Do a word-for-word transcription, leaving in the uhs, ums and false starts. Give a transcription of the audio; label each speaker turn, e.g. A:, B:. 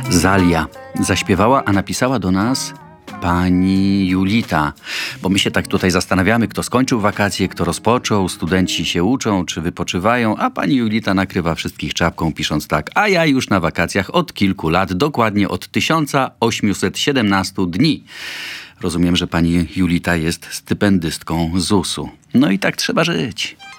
A: Zalia zaśpiewała, a napisała do nas pani Julita. Bo my się tak tutaj zastanawiamy, kto skończył wakacje, kto rozpoczął, studenci się uczą, czy wypoczywają, a pani Julita nakrywa wszystkich czapką, pisząc tak: a ja już na wakacjach od kilku lat, dokładnie od tysiąc osiemset siedemnaście dni. Rozumiem, że pani Julita jest stypendystką zusu. No i tak trzeba żyć.